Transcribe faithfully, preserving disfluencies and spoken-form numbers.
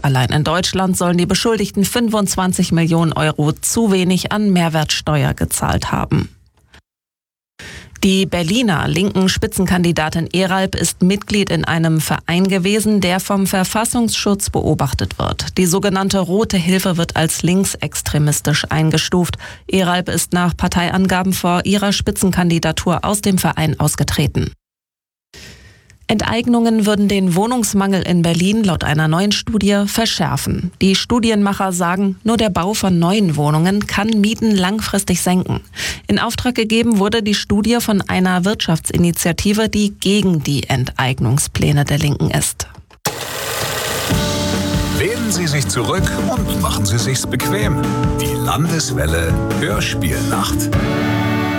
Allein in Deutschland sollen die Beschuldigten fünfundzwanzig Millionen Euro zu wenig an Mehrwertsteuer gezahlt haben. Die Berliner linken Spitzenkandidatin Eralp ist Mitglied in einem Verein gewesen, der vom Verfassungsschutz beobachtet wird. Die sogenannte Rote Hilfe wird als linksextremistisch eingestuft. Eralp ist nach Parteiangaben vor ihrer Spitzenkandidatur aus dem Verein ausgetreten. Enteignungen würden den Wohnungsmangel in Berlin laut einer neuen Studie verschärfen. Die Studienmacher sagen, nur der Bau von neuen Wohnungen kann Mieten langfristig senken. In Auftrag gegeben wurde die Studie von einer Wirtschaftsinitiative, die gegen die Enteignungspläne der Linken ist. Lehnen Sie sich zurück und machen Sie sich's bequem. Die Landeswelle Hörspielnacht.